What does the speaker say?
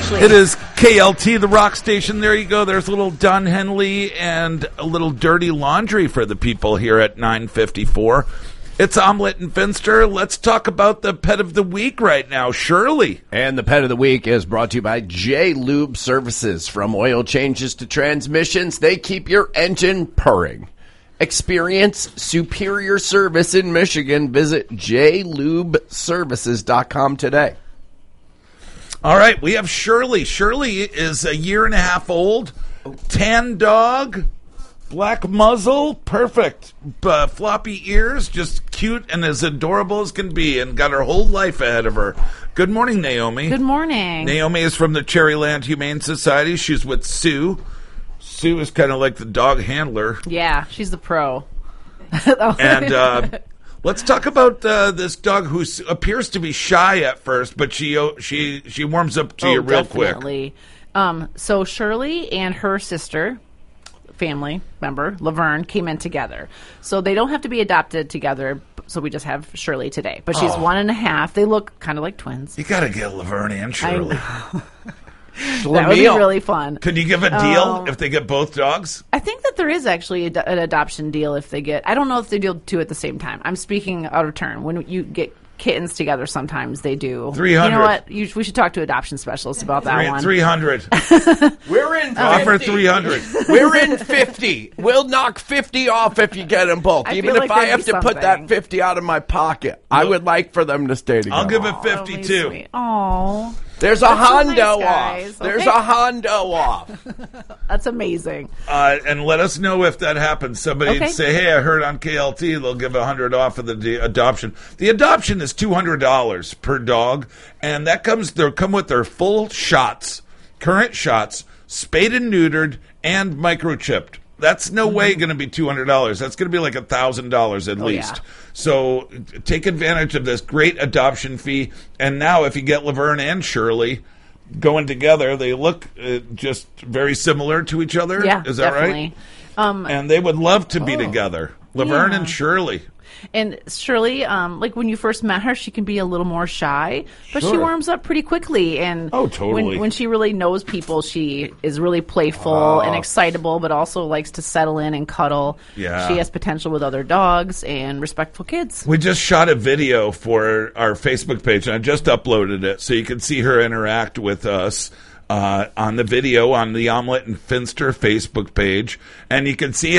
actually. It is KLT, the rock station. There you go. There's a little Don Henley and a little dirty laundry for the people here at 9:54. It's Omelette and Finster. Let's talk about the pet of the week right now, Shirley. And the pet of the week is brought to you by J Lube Services. From oil changes to transmissions, they keep your engine purring. Experience superior service in Michigan. Visit jlubeservices.com today. All right, we have Shirley. Shirley is a year and a half old, tan dog, black muzzle, perfect, floppy ears, just cute and as adorable as can be, and got her whole life ahead of her. Good morning, Naomi. Good morning. Naomi is from the Cherryland Humane Society. She's with Sue. Sue is kind of like the dog handler. Yeah, she's the pro. And let's talk about this dog who appears to be shy at first, but she warms up to you real definitely. Quick. So Shirley and her sister, family member, Laverne, came in together. So they don't have to be adopted together, so we just have Shirley today. But she's 1.5. They look kind of like twins. You got to get Laverne and Shirley. That would be really fun. Could you give a deal if they get both dogs? I think that there is actually an adoption deal if they get... I don't know if they do two at the same time. I'm speaking out of turn. When you get kittens together, sometimes they do. 300. You know what? We should talk to adoption specialists about that one. 300. We're in 50. Offer 300. We're in 50. We'll knock 50 off if you get them both. Even if I have to put that 50 out of my pocket, I would like for them to stay together. I'll give it 52. Oh, there's a Hondo nice, off. There's a Hondo off. That's amazing. And let us know if that happens. Somebody say, hey, I heard on KLT they'll give 100 off of the adoption. The adoption is $200 per dog, and they'll come with their full shots, current shots, spayed and neutered, and microchipped. That's no way going to be $200. That's going to be like $1,000 at least. Yeah. So take advantage of this great adoption fee. And now if you get Laverne and Shirley going together, they look just very similar to each other. Yeah, is that definitely. right? And they would love to be together. Laverne and Shirley. And Shirley, like when you first met her, she can be a little more shy, but she Sure. warms up pretty quickly. And totally. when she really knows people, she is really playful and excitable, but also likes to settle in and cuddle. Yeah. She has potential with other dogs and respectful kids. We just shot a video for our Facebook page, and I just uploaded it, so you can see her interact with us on the video on the Omelette and Finster Facebook page, and you can see